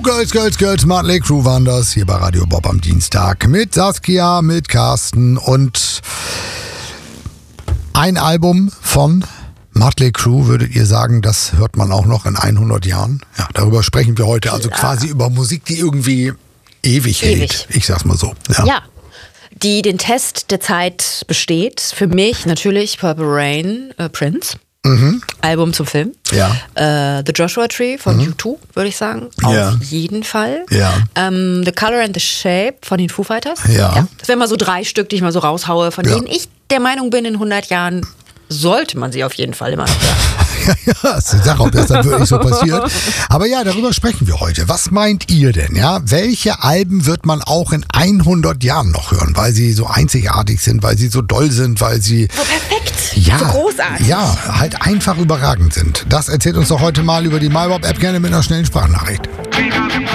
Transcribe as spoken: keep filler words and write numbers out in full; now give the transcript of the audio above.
Girls, Girls, Girls, Motley Crue waren das hier bei Radio Bob am Dienstag mit Saskia, mit Carsten und ein Album von Motley Crue, würdet ihr sagen, das hört man auch noch in hundert Jahren? Ja, darüber sprechen wir heute, also quasi über Musik, die irgendwie ewig, ewig. hält. Ich sag's mal so. Ja. ja. Die den Test der Zeit besteht. Für mich natürlich Purple Rain, äh, Prince. Mhm. Album zum Film. Ja. Äh, The Joshua Tree von mhm. U zwei, würde ich sagen. Auf ja. jeden Fall. Ja. Ähm, The Color and the Shape von den Foo Fighters. Ja. ja. Das wären mal so drei Stück, die ich mal so raushaue, von ja. denen ich der Meinung bin, in hundert Jahren sollte man sie auf jeden Fall immer noch hören. Ja, ja, das ist die Sache, ob das dann wirklich so passiert. Aber ja, darüber sprechen wir heute. Was meint ihr denn? Ja, welche Alben wird man auch in hundert Jahren noch hören, weil sie so einzigartig sind, weil sie so doll sind, weil sie so perfekt, ja, so großartig. Ja, halt einfach überragend sind. Das erzählt uns doch heute mal über die MyBob-App, gerne mit einer schnellen Sprachnachricht.